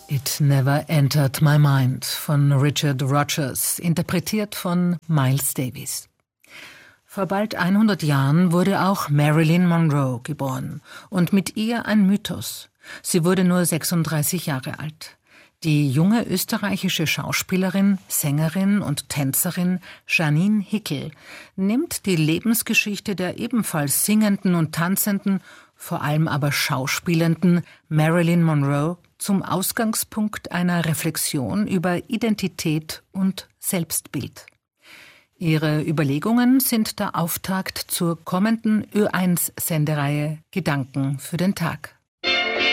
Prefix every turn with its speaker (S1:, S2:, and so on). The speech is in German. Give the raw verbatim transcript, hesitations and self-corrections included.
S1: It Never Entered My Mind von Richard Rodgers, interpretiert von Miles Davis. Vor bald hundert Jahren wurde auch Marilyn Monroe geboren und mit ihr ein Mythos. Sie wurde nur sechsunddreißig Jahre alt. Die junge österreichische Schauspielerin, Sängerin und Tänzerin Jeanine Hickel nimmt die Lebensgeschichte der ebenfalls singenden und tanzenden, vor allem aber schauspielenden Marilyn Monroe zum Ausgangspunkt einer Reflexion über Identität und Selbstbild. Ihre Überlegungen sind der Auftakt zur kommenden Ö eins Sendereihe Gedanken für den Tag.